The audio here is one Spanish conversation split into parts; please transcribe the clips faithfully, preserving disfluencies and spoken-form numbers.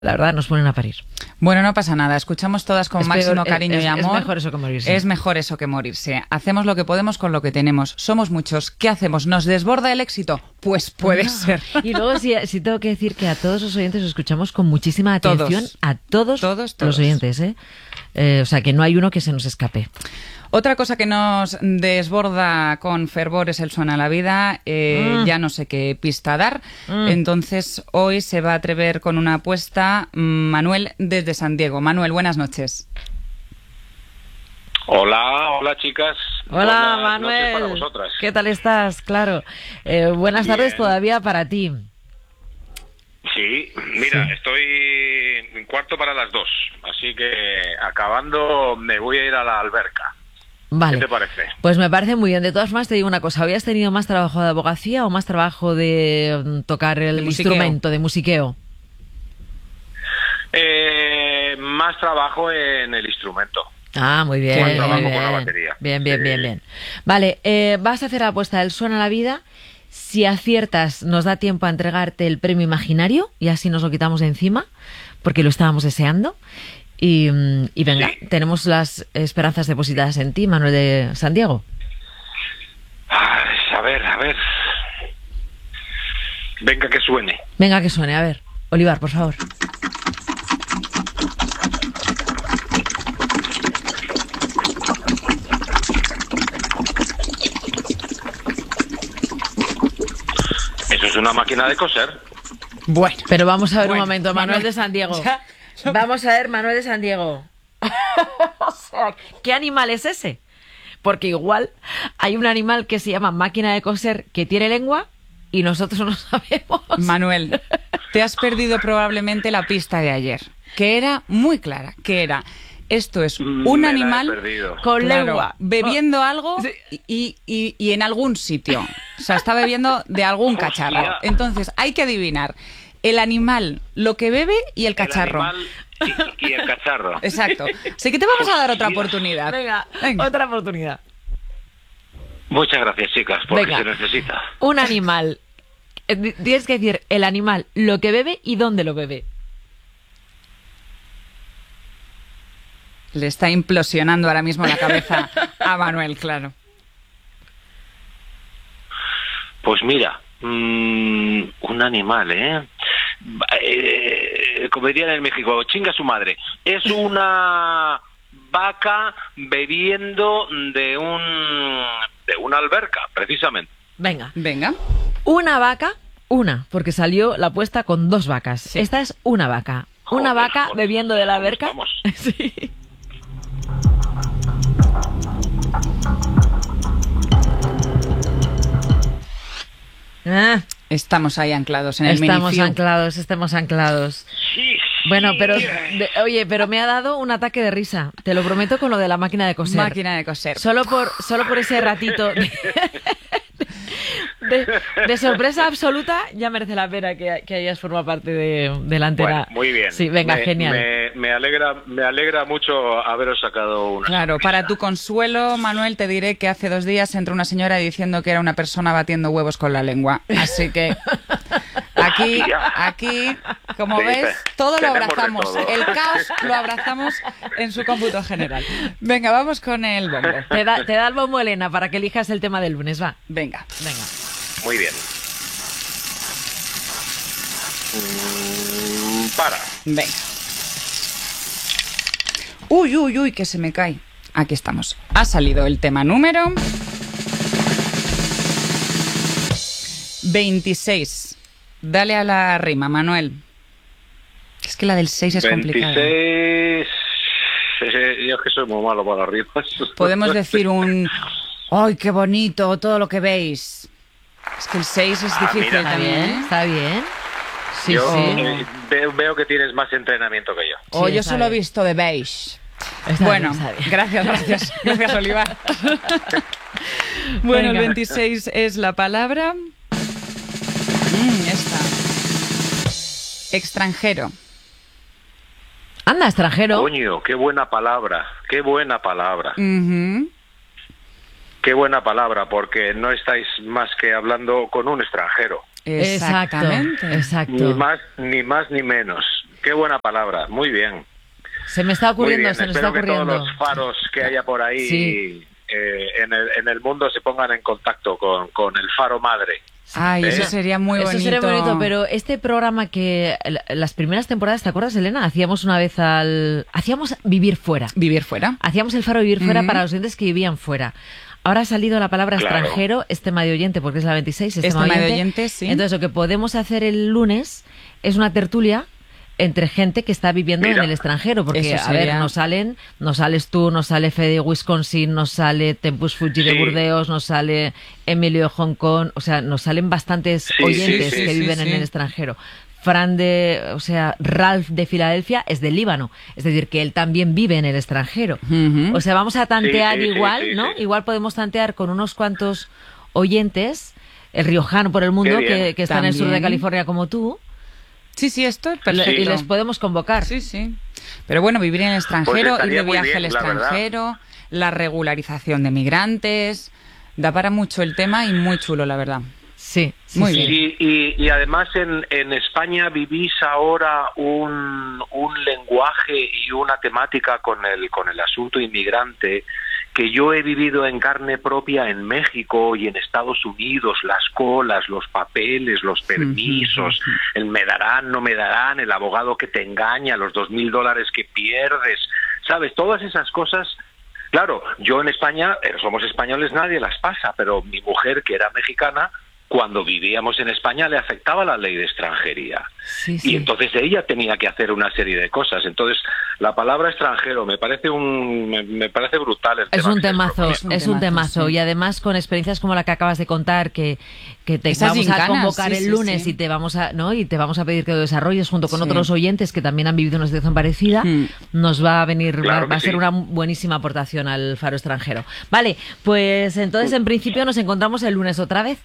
La verdad, nos ponen a parir. Bueno, no pasa nada. Escuchamos todas con Es máximo peor, cariño es, y amor. Es mejor eso que morirse. Es mejor eso que morirse. Hacemos lo que podemos con lo que tenemos. Somos muchos. ¿Qué hacemos? ¿Nos desborda el éxito? Pues puede no. ser. Y luego sí, sí tengo que decir que a todos los oyentes los escuchamos con muchísima atención. Todos. A todos, Todos, todos. los oyentes, ¿eh? ¿eh? O sea, que no hay uno que se nos escape. Otra cosa que nos desborda con fervor es el Suena la Vida. Eh, Mm. Ya no sé qué pista dar. Mm. Entonces, hoy se va a atrever con una apuesta Manuel desde San Diego. Manuel, buenas noches. Hola, hola chicas. Hola, Buenas Manuel. noches para vosotras. ¿Qué tal estás? Claro. Eh, buenas Bien. tardes todavía para ti. Sí, mira, Sí. estoy en cuarto para las dos, así que acabando me voy a ir a la alberca. Vale. ¿Qué te parece? Pues me parece muy bien. De todas formas, te digo una cosa. ¿Habías tenido más trabajo de abogacía o más trabajo de mm, tocar el De musiqueo. instrumento, de musiqueo? Eh, más trabajo en el instrumento. Ah, muy bien. Más muy trabajo bien. con la batería. Bien, bien, Sí. bien, bien. Vale, eh, vas a hacer la apuesta del Suena la Vida. Si aciertas, nos da tiempo a entregarte el premio imaginario y así nos lo quitamos de encima, porque lo estábamos deseando. Y, mm, y venga, Sí. tenemos las esperanzas depositadas en ti, Manuel de San Diego. Ay, a ver, a ver. Venga, que suene. Venga, que suene. A ver, Olivar, por favor. Eso es una máquina de coser. Bueno. Pero vamos a ver Bueno, un momento, Manuel, Manuel, de San Diego. ya- Vamos a ver, Manuel de San Diego. O sea, ¿qué animal es ese? Porque igual hay un animal que se llama máquina de coser que tiene lengua y nosotros no sabemos. Manuel, te has perdido probablemente la pista de ayer, que era muy clara, que era, esto es un Me la he animal perdido. Con claro, lengua. bebiendo algo Sí. y, y- y en algún sitio. O sea, está bebiendo de algún Hostia. cacharro. Entonces, hay que adivinar el animal, lo que bebe y el cacharro. El animal y, y el cacharro. Exacto. Así que te vamos a dar otra Hostia. oportunidad. Venga, Venga. otra oportunidad. Muchas gracias, chicas, porque Venga. se necesita. Un animal. Eh, di- Tienes que decir el animal, lo que bebe y dónde lo bebe. Le está implosionando ahora mismo la cabeza a Manuel, claro. Pues mira, mmm, un animal, ¿eh? eh como dirían en México, chinga su madre. Es una vaca bebiendo de un de una alberca, precisamente. Venga. Venga. Una vaca, una, porque salió la apuesta con dos vacas. Sí. Esta es una vaca. Una Joder, vaca joder, bebiendo de la vamos, alberca. vamos. Sí. Ah, Estamos ahí anclados en el estamos minifiu. anclados, estamos anclados. Sí, sí. Bueno, pero de- oye, pero me ha dado un ataque de risa. Te lo prometo con lo de la máquina de coser. Máquina de coser. Solo por, solo por ese ratito de, de- de sorpresa absoluta, ya merece la pena que, que hayas formado parte de, de la antena. Bueno, muy bien. Sí, venga, Me- genial. Me, me alegra, me alegra mucho haberos sacado una. Claro, para tu consuelo, Manuel, te diré que hace dos días entró una señora diciendo que era una persona batiendo huevos con la lengua. Así que aquí, aquí, como Sí, ves, todo lo tenemos de abrazamos. todo. El caos lo abrazamos en su cómputo general. Venga, vamos con el bombo. Te da, te da el bombo, Elena, para que elijas el tema del lunes, va. Venga. Venga. Muy bien. Mm, para. Venga. Uy, uy, uy, que se me cae. Aquí estamos. Ha salido el tema número veintiséis. Dale a la rima, Manuel. Es que la del seis es complicada. veintiséis. Eh, Yo es que soy muy malo para las rimas. Podemos decir un... ¡Ay, qué bonito! Todo lo que veis. Es que el seis es Ah, difícil mira. ¿Está también, bien? ¿eh? ¿Está bien? Sí, Yo sí. eh, veo, veo que tienes más entrenamiento que yo. O Sí, yo está solo he bien. visto de beige. Está Bueno, bien, está bien. gracias, gracias. Gracias, Olivar. Bueno, el Venga. veintiséis es la palabra... Mm, esta. Extranjero. Anda, extranjero. Coño, qué buena palabra, qué buena palabra, Ujú. qué buena palabra, porque no estáis más que hablando con un extranjero. Exacto, Exactamente. Ni exacto. más, ni más ni menos. qué buena palabra, muy bien. Se me está ocurriendo, Muy bien. se me Espero está ocurriendo. que todos los faros que haya por ahí Sí. eh, en, el, en el mundo se pongan en contacto con, con el faro madre. Ay, ¿Eh? eso sería muy Eso bonito. sería bonito, pero este programa que la- las primeras temporadas, ¿te acuerdas, Elena? Hacíamos una vez al... Hacíamos Vivir Fuera. Vivir fuera. Hacíamos el faro Vivir Fuera Ujú. para los oyentes que vivían fuera. Ahora ha salido la palabra Claro. extranjero, este tema de oyente, porque es la veintiséis, este, Este tema de tema de oyente. oyente, sí. Entonces, lo que podemos hacer el lunes es una tertulia entre gente que está viviendo Mira. en el extranjero, porque, Eso a ver, sería- nos salen, nos sales tú, nos sale Fede de Wisconsin, nos sale Tempus Fuji de Sí. Burdeos, nos sale Emilio de Hong Kong, o sea, nos salen bastantes Sí, oyentes sí, sí, que sí, viven sí. en el extranjero. Fran de, o sea, Ralph de Filadelfia es del Líbano, es decir, que él también vive en el extranjero. Ujú. O sea, vamos a tantear Sí, sí, sí, igual, sí, ¿no? sí. Igual podemos tantear con unos cuantos oyentes, el riojano por el mundo, Qué bien. que, que está en el sur de También. California como tú, Sí, sí, esto es y perfecto. le- y les podemos convocar. Sí, sí. Pero bueno, vivir en el extranjero, ir estaría de muy viaje bien, al la verdad. extranjero, la regularización de migrantes, da para mucho el tema y muy chulo, la verdad. Sí, sí, Muy sí. bien. Y, y, y además en, en España vivís ahora un, un lenguaje y una temática con el, con el asunto inmigrante que yo he vivido en carne propia en México y en Estados Unidos, las colas, los papeles, los permisos, el me darán, no me darán, el abogado que te engaña, los dos mil dólares que pierdes, ¿sabes? Todas esas cosas. Claro, yo en España, eh, somos españoles, nadie las pasa, pero mi mujer, que era mexicana, cuando vivíamos en España le afectaba la ley de extranjería. Sí, sí. Y entonces ella tenía que hacer una serie de cosas. Entonces, la palabra extranjero me parece un me, me parece brutal el Es tema un que temazo, propones. Es un es un temazo, temazo. sí. Y además con experiencias como la que acabas de contar, que, que te Esas vamos a gincanas, convocar sí, el sí, lunes sí. y te vamos a, ¿no? Y te vamos a pedir que lo desarrolles junto con Sí. otros oyentes que también han vivido una situación parecida. Mm. Nos va a venir, Claro va, va a que ser sí. una buenísima aportación al faro extranjero. Vale, pues entonces en principio nos encontramos el lunes otra vez.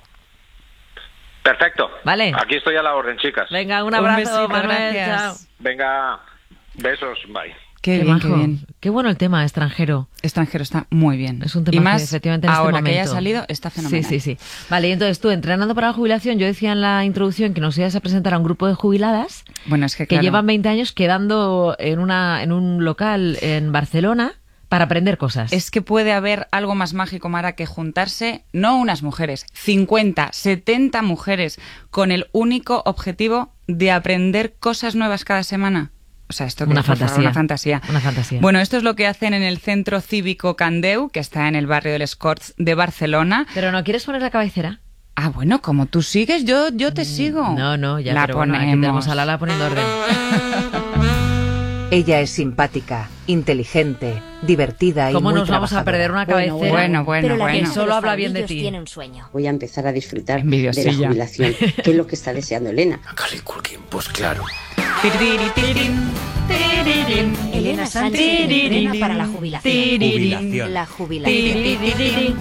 Perfecto. Vale. Aquí estoy a la orden, chicas. Venga, un Un abrazo, besito, Manuel. gracias. Chao. Venga, besos, bye. Qué, Qué bien, qué majo. bien. Qué bueno el tema extranjero. Extranjero está muy bien. Es un tema y que más efectivamente en este ahora que momento haya salido está fenomenal. Sí, sí, sí. Vale, y entonces tú, entrenando para la jubilación, yo decía en la introducción que nos ibas a presentar a un grupo de jubiladas Bueno, es que, que claro, llevan veinte años quedando en una en un local en Barcelona para aprender cosas. es que puede haber algo más mágico, Mara, que juntarse, no unas mujeres, cincuenta, setenta mujeres con el único objetivo de aprender cosas nuevas cada semana. O sea, esto que Una es, por favor, fantasía. una fantasía. Una fantasía. Bueno, esto es lo que hacen en el Centro Cívico Candeu, que está en el barrio de Les Corts de Barcelona. Pero ¿no quieres poner la cabecera? Ah, bueno, como tú sigues, yo, yo te sigo. No, no, ya, la pero bueno, aquí ponemos. tenemos a Lala poniendo orden. Ella es simpática, inteligente, divertida y ¿Cómo muy nos vamos a trabajadora. perder una Bueno, cabecera? Bueno, bueno, Pero la bueno. gente de Solo los habla bien de farolillos ti. tiene un sueño. Voy a empezar a disfrutar de Envidiosilla. la jubilación, que es lo que está deseando Elena. Macaulay Culkin, pues claro. Tiriri, tirirín, tirirín. Elena Sánchez entrena para la jubilación. Jubilación. La jubilación.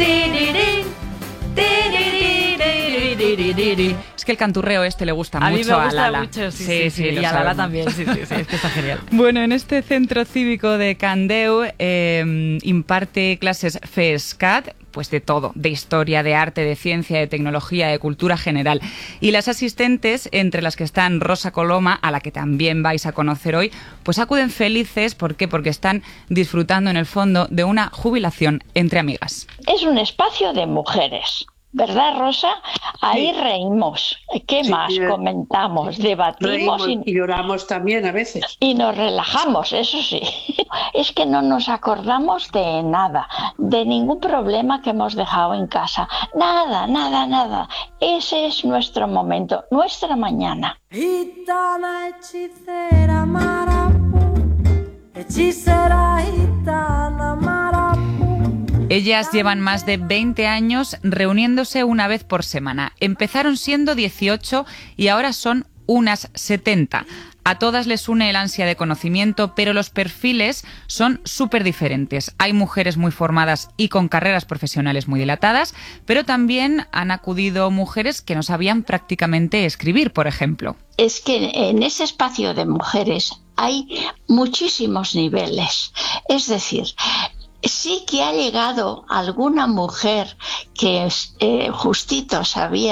Es que el canturreo este le gusta A mucho mí me gusta Lala. mucho, sí, sí, sí, lo y a Lala sabemos. también, sí, sí, sí, es que está genial. Bueno, en este centro cívico de Candeu eh, imparte clases FESCAT, pues de todo, de historia, de arte, de ciencia, de tecnología, de cultura general. Y las asistentes, entre las que están Rosa Coloma, a la que también vais a conocer hoy, pues acuden felices, ¿por qué? Porque están disfrutando en el fondo de una jubilación entre amigas. Es un espacio de mujeres, ¿verdad, Rosa? Ahí reímos. ¿Qué Sí, más sí, comentamos? Debatimos Reímos y, y lloramos también a veces. y nos relajamos, eso sí. Es que no nos acordamos de nada, de ningún problema que hemos dejado en casa. Nada, nada, nada. Ese es nuestro momento, nuestra mañana. Gitana, hechicera, marapú, hechicera, gitana, marapú. Ellas llevan más de veinte años reuniéndose una vez por semana. Empezaron siendo dieciocho y ahora son unas setenta. A todas les une el ansia de conocimiento, pero los perfiles son súper diferentes. Hay mujeres muy formadas y con carreras profesionales muy dilatadas, pero también han acudido mujeres que no sabían prácticamente escribir, por ejemplo. Es que en ese espacio de mujeres hay muchísimos niveles. Es decir, sí que ha llegado alguna mujer que eh, justito sabía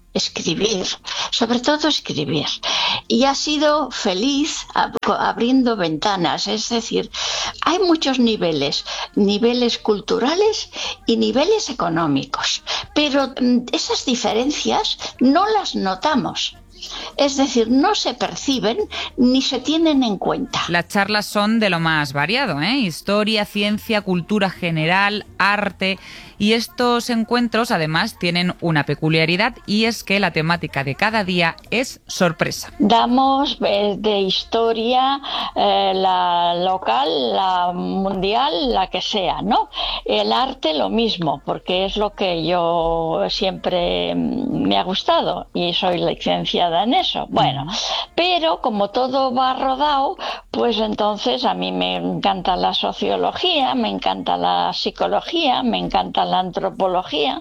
escribir, sobre todo escribir. Y ha sido feliz ab- abriendo ventanas, es decir, hay muchos niveles, niveles culturales y niveles económicos, pero mm, esas diferencias no las notamos. Es decir, no se perciben ni se tienen en cuenta. Las charlas son de lo más variado, ¿eh? Historia, ciencia, cultura general, arte. Y estos encuentros, además, tienen una peculiaridad y es que la temática de cada día es sorpresa. Damos eh, de historia eh, la local, la mundial, la que sea, ¿no? El arte lo mismo, porque es lo que yo siempre mm, me ha gustado y soy licenciada en eso. Bueno, pero como todo va rodado, pues entonces a mí me encanta la sociología, me encanta la psicología, me encanta la antropología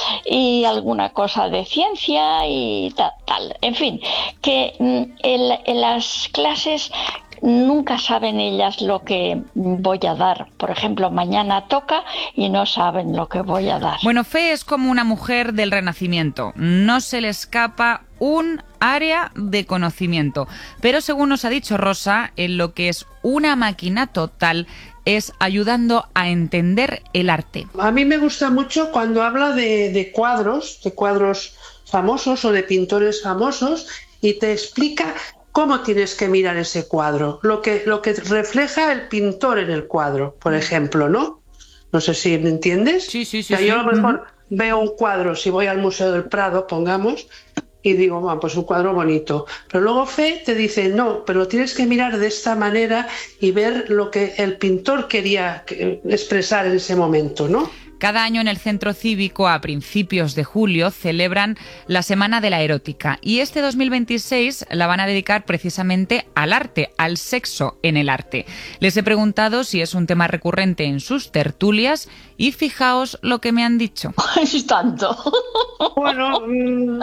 y alguna cosa de ciencia y tal, tal. En fin, que mm, en, en las clases nunca saben ellas lo que voy a dar. Por ejemplo, mañana toca y no saben lo que voy a dar. Bueno, Fe es como una mujer del Renacimiento. No se le escapa un área de conocimiento. Pero según nos ha dicho Rosa, en lo que es una máquina total es ayudando a entender el arte. A mí me gusta mucho cuando habla de, de cuadros, de cuadros famosos o de pintores famosos y te explica cómo tienes que mirar ese cuadro, lo que, lo que refleja el pintor en el cuadro, por ejemplo, ¿no? No sé si me entiendes. Sí, sí, sí. O sea, sí. yo a lo mejor uh-huh. veo un cuadro, si voy al Museo del Prado, pongamos, y digo, bueno, pues un cuadro bonito. Pero luego Fe te dice, no, pero lo tienes que mirar de esta manera y ver lo que el pintor quería expresar en ese momento, ¿no? Cada año en el Centro Cívico, a principios de julio, celebran la Semana de la Erótica. Y este dos mil veintiséis la van a dedicar precisamente al arte, al sexo en el arte. Les he preguntado si es un tema recurrente en sus tertulias y fijaos lo que me han dicho. Es tanto. Bueno, mmm,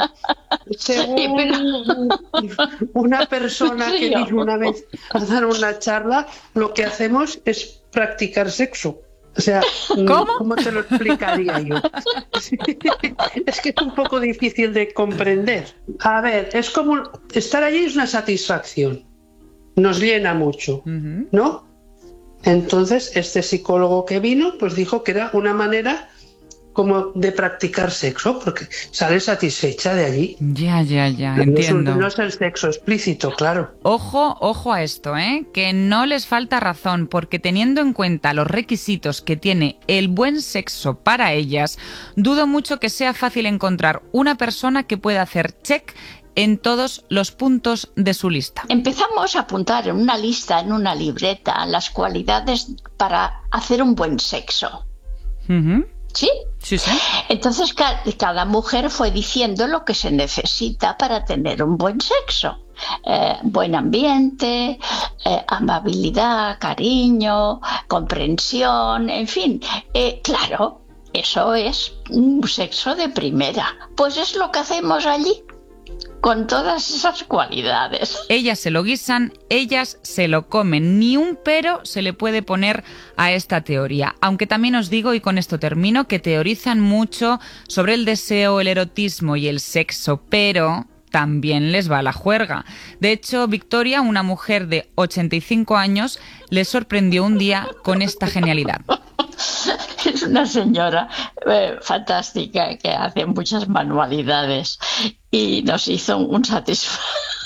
según una persona que vino una vez a dar una charla, lo que hacemos es practicar sexo. O sea, ¿cómo? ¿Cómo te lo explicaría yo? Es que es un poco difícil de comprender. A ver, es como estar allí es una satisfacción. Nos llena mucho, uh-huh. ¿no? Entonces, este psicólogo que vino, pues dijo que era una manera como de practicar sexo, porque sale satisfecha de allí. Ya, ya, ya, no entiendo. Es un, no es el sexo explícito, claro. Ojo, ojo a esto, ¿eh? Que no les falta razón, porque teniendo en cuenta los requisitos que tiene el buen sexo para ellas, dudo mucho que sea fácil encontrar una persona que pueda hacer check en todos los puntos de su lista. Empezamos a apuntar en una lista, en una libreta, las cualidades para hacer un buen sexo. Uh-huh. ¿Sí? Sí, sí. Entonces ca- cada mujer fue diciendo lo que se necesita para tener un buen sexo. Eh, buen ambiente, eh, amabilidad, cariño, comprensión, en fin. Eh, claro, eso es un sexo de primera. Pues es lo que hacemos allí, con todas esas cualidades. Ellas se lo guisan, ellas se lo comen. Ni un pero se le puede poner a esta teoría. Aunque también os digo, y con esto termino, que teorizan mucho sobre el deseo, el erotismo y el sexo, pero también les va la juerga. De hecho, Victoria, una mujer de ochenta y cinco años, le sorprendió un día con esta genialidad. Es una señora eh, fantástica que hace muchas manualidades y nos hizo un satisfactorio.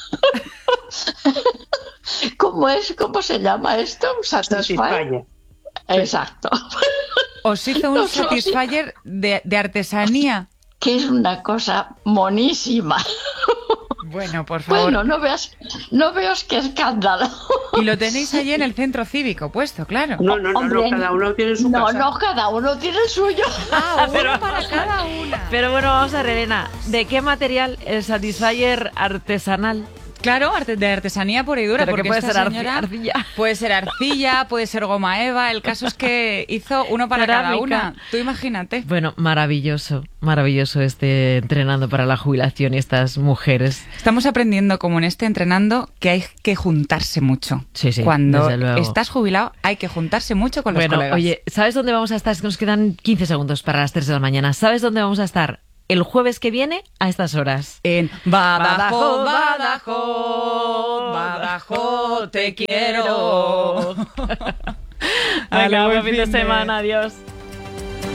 ¿Cómo es? ¿Cómo se llama esto? ¿Un satisfyer? Exacto. ¿Os hizo un Nosotros... satisfyer de, de artesanía? Que es una cosa monísima. Bueno, por favor. Bueno, no veas, no veas qué escándalo. Y lo tenéis allí en el Centro Cívico puesto, claro. No, no, no, Hombre, no cada uno tiene su no, casa. No, no, cada uno tiene el suyo. Ah, uno pero, para cada una. Pero bueno, vamos a ver, Elena, ¿de qué material el Satisfyer artesanal? Claro, de artesanía pura y dura. Pero porque que puede esta ser señora arcilla. Puede ser arcilla, puede ser goma eva. El caso es que hizo uno para Cerámica. cada una. Tú imagínate. Bueno, maravilloso, maravilloso este entrenando para la jubilación y estas mujeres. Estamos aprendiendo, como en este entrenando, que hay que juntarse mucho. Sí, sí, Cuando desde luego. estás jubilado hay que juntarse mucho con los bueno, colegas. Oye, ¿sabes dónde vamos a estar? Es que nos quedan quince segundos para las tres de la mañana. ¿Sabes dónde vamos a estar? el jueves que viene a estas horas. En Badajoz, Badajoz, Badajoz, te quiero. Venga, buen fin de semana, adiós.